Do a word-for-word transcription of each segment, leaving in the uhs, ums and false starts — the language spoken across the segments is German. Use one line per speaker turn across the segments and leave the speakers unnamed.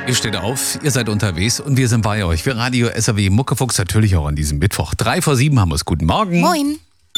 Ihr steht auf, ihr seid unterwegs und wir sind bei euch. Wir Radio S A W Muckefuchs natürlich auch an diesem Mittwoch. Drei vor sieben haben wir es. Guten Morgen.
Moin.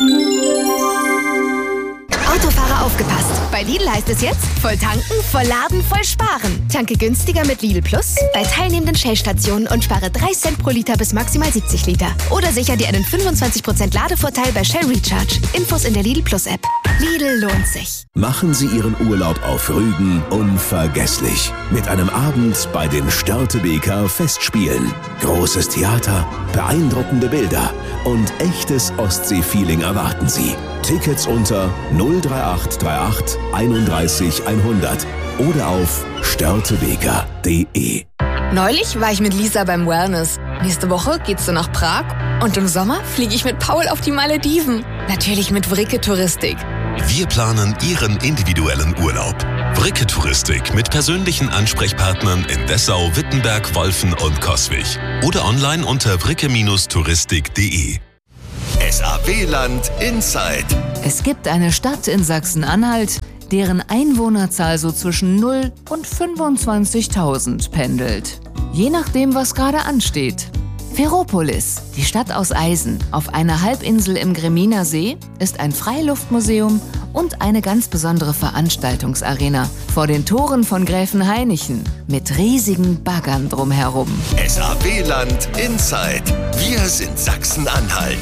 Autofahrer aufgepasst. Bei Lidl heißt es jetzt, voll tanken, voll laden, voll sparen. Tanke günstiger mit Lidl Plus bei teilnehmenden Shell-Stationen und spare drei Cent pro Liter bis maximal siebzig Liter. Oder sicher dir einen fünfundzwanzig Prozent Ladevorteil bei Shell Recharge. Infos in der Lidl Plus App. Lidl lohnt sich.
Machen Sie Ihren Urlaub auf Rügen unvergesslich. Mit einem Abend bei den Störtebeker Festspielen. Großes Theater, beeindruckende Bilder und echtes Ostsee-Feeling erwarten Sie. Tickets unter null drei acht drei acht einunddreißig hundert oder auf störtebeker punkt de.
Neulich war ich mit Lisa beim Wellness. Nächste Woche geht's dann nach Prag und im Sommer fliege ich mit Paul auf die Malediven. Natürlich mit Vricke Touristik.
Wir planen Ihren individuellen Urlaub. Vricke Touristik mit persönlichen Ansprechpartnern in Dessau, Wittenberg, Wolfen und Coswig. Oder online unter vricke touristik punkt de.
S A W-Land Inside.
Es gibt eine Stadt in Sachsen-Anhalt, deren Einwohnerzahl so zwischen null und fünfundzwanzigtausend pendelt. Je nachdem, was gerade ansteht. Ferropolis, die Stadt aus Eisen, auf einer Halbinsel im Greminer See, ist ein Freiluftmuseum und eine ganz besondere Veranstaltungsarena vor den Toren von Gräfenhainichen mit riesigen Baggern drumherum.
S A W-Land Inside. Wir sind Sachsen-Anhalt.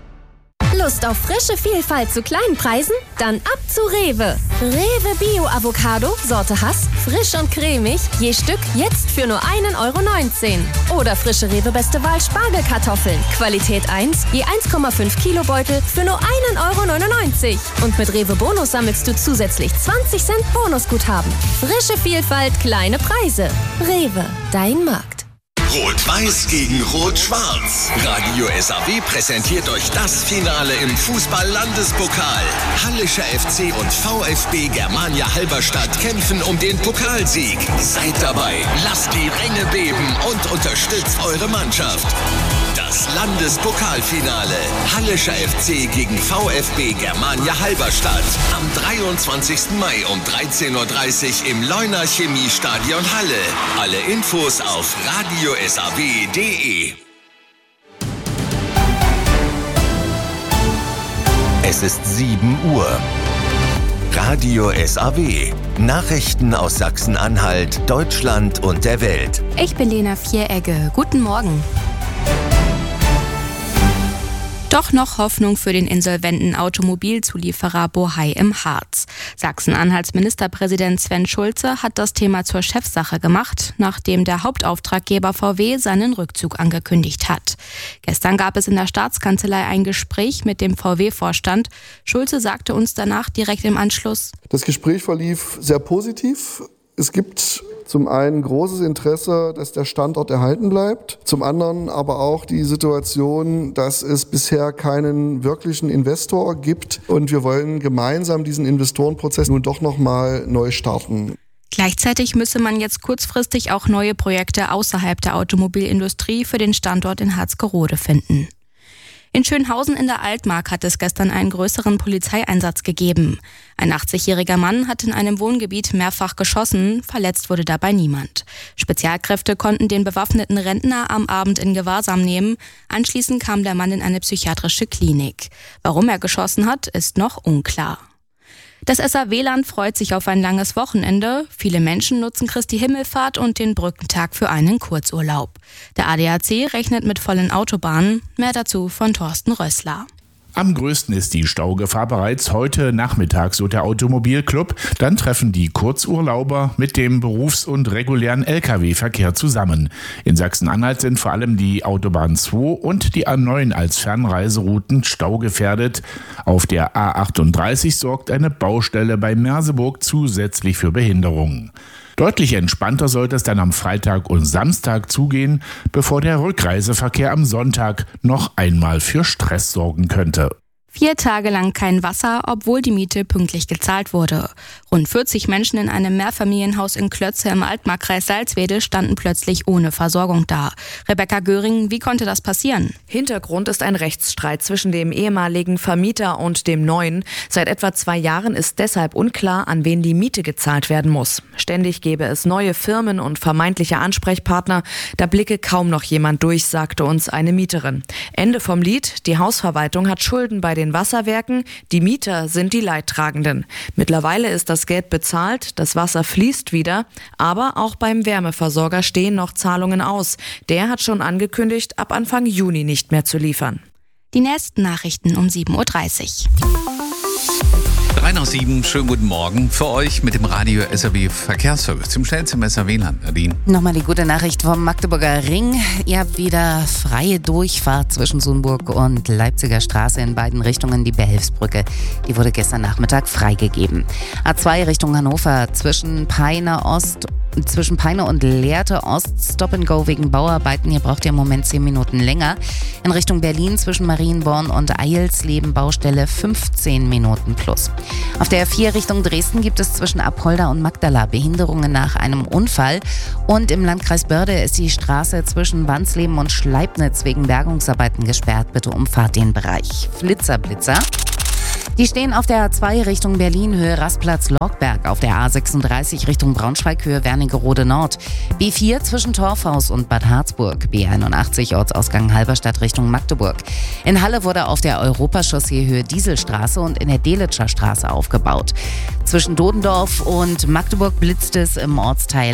Lust auf frische Vielfalt zu kleinen Preisen? Dann ab zu Rewe. Rewe Bio Avocado, Sorte Hass, frisch und cremig, je Stück jetzt für nur ein Euro neunzehn. Oder frische Rewe Beste Wahl Spargelkartoffeln, Qualität eins, je eins Komma fünf Kilo Beutel für nur ein Euro neunundneunzig. Und mit Rewe Bonus sammelst du zusätzlich zwanzig Cent Bonusguthaben. Frische Vielfalt, kleine Preise. Rewe, dein Markt.
Rot-Weiß gegen Rot-Schwarz. Radio S A W präsentiert euch das Finale im Fußball-Landespokal. Hallischer F C und VfB Germania Halberstadt kämpfen um den Pokalsieg. Seid dabei, lasst die Ränge beben und unterstützt eure Mannschaft. Das Landespokalfinale. Hallischer F C gegen VfB Germania Halberstadt. Am dreiundzwanzigsten Mai um dreizehn Uhr dreißig im Leuner Chemiestadion Halle. Alle Infos auf radio s a w punkt de.
Es ist sieben Uhr. Radio S A W. Nachrichten aus Sachsen-Anhalt, Deutschland und der Welt.
Ich bin Lena Vieregge. Guten Morgen. Doch noch Hoffnung für den insolventen Automobilzulieferer Bohai im Harz. Sachsen-Anhalts Ministerpräsident Sven Schulze hat das Thema zur Chefsache gemacht, nachdem der Hauptauftraggeber V W seinen Rückzug angekündigt hat. Gestern gab es in der Staatskanzlei ein Gespräch mit dem V W-Vorstand. Schulze sagte uns danach direkt im Anschluss:
Das Gespräch verlief sehr positiv. Es gibt zum einen großes Interesse, dass der Standort erhalten bleibt, zum anderen aber auch die Situation, dass es bisher keinen wirklichen Investor gibt und wir wollen gemeinsam diesen Investorenprozess nun doch nochmal neu starten.
Gleichzeitig müsse man jetzt kurzfristig auch neue Projekte außerhalb der Automobilindustrie für den Standort in Harzgerode finden. In Schönhausen in der Altmark hat es gestern einen größeren Polizeieinsatz gegeben. Ein achtzigjähriger Mann hat in einem Wohngebiet mehrfach geschossen, verletzt wurde dabei niemand. Spezialkräfte konnten den bewaffneten Rentner am Abend in Gewahrsam nehmen. Anschließend kam der Mann in eine psychiatrische Klinik. Warum er geschossen hat, ist noch unklar. Das S A W-Land freut sich auf ein langes Wochenende. Viele Menschen nutzen Christi Himmelfahrt und den Brückentag für einen Kurzurlaub. Der A D A C rechnet mit vollen Autobahnen. Mehr dazu von Thorsten Rössler.
Am größten ist die Staugefahr bereits heute Nachmittag, so der Automobilclub. Dann treffen die Kurzurlauber mit dem Berufs- und regulären L K W-Verkehr zusammen. In Sachsen-Anhalt sind vor allem die Autobahn zwei und die A neun als Fernreiserouten staugefährdet. Auf der A achtunddreißig sorgt eine Baustelle bei Merseburg zusätzlich für Behinderungen. Deutlich entspannter sollte es dann am Freitag und Samstag zugehen, bevor der Rückreiseverkehr am Sonntag noch einmal für Stress sorgen könnte.
Vier Tage lang kein Wasser, obwohl die Miete pünktlich gezahlt wurde. Rund vierzig Menschen in einem Mehrfamilienhaus in Klötze im Altmarkkreis Salzwedel standen plötzlich ohne Versorgung da. Rebecca Göring, wie konnte das passieren?
Hintergrund ist ein Rechtsstreit zwischen dem ehemaligen Vermieter und dem neuen. Seit etwa zwei Jahren ist deshalb unklar, an wen die Miete gezahlt werden muss. Ständig gäbe es neue Firmen und vermeintliche Ansprechpartner. Da blicke kaum noch jemand durch, sagte uns eine Mieterin. Ende vom Lied, die Hausverwaltung hat Schulden bei den Wasserwerken, die Mieter sind die Leidtragenden. Mittlerweile ist das Geld bezahlt, das Wasser fließt wieder, aber auch beim Wärmeversorger stehen noch Zahlungen aus. Der hat schon angekündigt, ab Anfang Juni nicht mehr zu liefern.
Die nächsten Nachrichten um sieben Uhr dreißig.
drei nach sieben, schönen guten Morgen für euch mit dem Radio S R W Verkehrsservice zum schnellsten im S R W-Land. Nadine.
Nochmal die gute Nachricht vom Magdeburger Ring. Ihr habt wieder freie Durchfahrt zwischen Sundburg und Leipziger Straße in beiden Richtungen. Die Behelfsbrücke, die wurde gestern Nachmittag freigegeben. A zwei Richtung Hannover zwischen Peine Ost Zwischen Peine und Lehrte Ost, Stop and Go wegen Bauarbeiten. Hier braucht ihr im Moment zehn Minuten länger. In Richtung Berlin zwischen Marienborn und Eilsleben Baustelle fünfzehn Minuten plus. Auf der vier Richtung Dresden gibt es zwischen Apolda und Magdala Behinderungen nach einem Unfall. Und im Landkreis Börde ist die Straße zwischen Wansleben und Schleibnitz wegen Bergungsarbeiten gesperrt. Bitte umfahrt den Bereich. Flitzer, Blitzer. Die stehen auf der A zwei Richtung Berlin, Höhe Rastplatz Lorgberg, auf der A sechsunddreißig Richtung Braunschweig, Höhe Wernigerode Nord, B vier zwischen Torfhaus und Bad Harzburg, B einundachtzig Ortsausgang Halberstadt Richtung Magdeburg. In Halle wurde auf der Europachaussee Höhe Dieselstraße und in der Delitscher Straße aufgebaut. Zwischen Dodendorf und Magdeburg blitzt es im Ortsteil